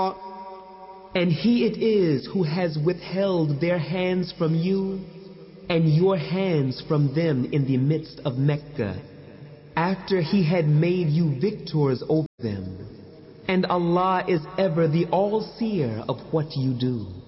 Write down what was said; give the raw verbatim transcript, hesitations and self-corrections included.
And he it is who has withheld their hands from you and your hands from them in the midst of Mecca, after he had made you victors over them. And Allah is ever the all-seer of what you do.